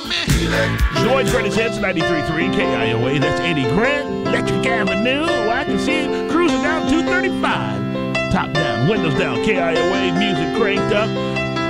Lloyd's Greatest Hits, 93.3 KIOA. That's Eddie Grant, Electric Avenue. Oh, I can see it cruising down 235. Top down, windows down, KIOA, music cranked up.